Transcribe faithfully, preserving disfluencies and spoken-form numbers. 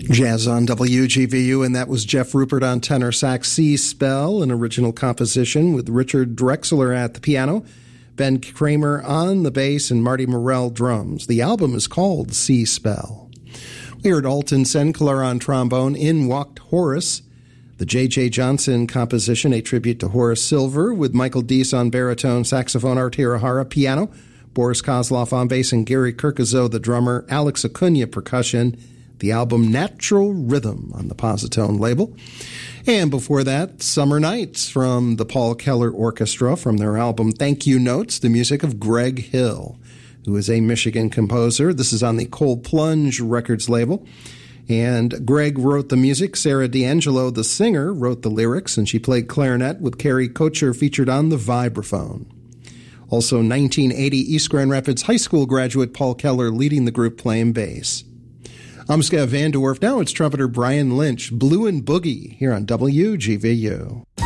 Jazz on W G V U, and that was Jeff Rupert on tenor sax, Sea Spell, an original composition with Richard Drexler at the piano, Ben Kramer on the bass, and Marty Morell drums. The album is called Sea Spell. We heard Alton Senkler on trombone, In Walked Horace, the J J Johnson composition, a tribute to Horace Silver, with Michael Deese on baritone, saxophone, Art Hirahara piano, Boris Kozloff on bass, and Gary Kirkazo, the drummer, Alex Acuna percussion. The album Natural Rhythm on the Positone label. And before that, Summer Nights from the Paul Keller Orchestra from their album Thank You Notes, the music of Greg Hill, who is a Michigan composer. This is on the Cold Plunge Records label. And Greg wrote the music. Sarah D'Angelo, the singer, wrote the lyrics, and she played clarinet with Carrie Kocher featured on the vibraphone. Also, nineteen eighty East Grand Rapids High School graduate Paul Keller leading the group playing bass. I'm Scott Van Dwarf. Now it's trumpeter Brian Lynch, Blue and Boogie, here on W G V U.